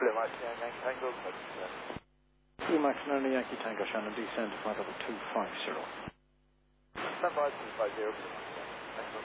Mike Yankee Tango, code 3 Mike Yankee Tango, Shannon, descend to flight level 250. Stand by 250, Mike Yankee Tango.